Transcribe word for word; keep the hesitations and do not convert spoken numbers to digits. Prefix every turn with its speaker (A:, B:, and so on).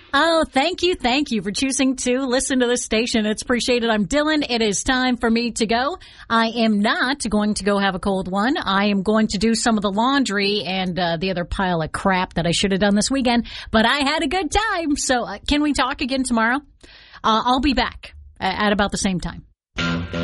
A: Oh, thank you. Thank you for choosing to listen to this station. It's appreciated. I'm Dylan. It is time for me to go. I am not going to go have a cold one. I am going to do some of the laundry and uh, the other pile of crap that I should have done this weekend. But I had a good time. So uh, can we talk again tomorrow? Uh, I'll be back at about the same time.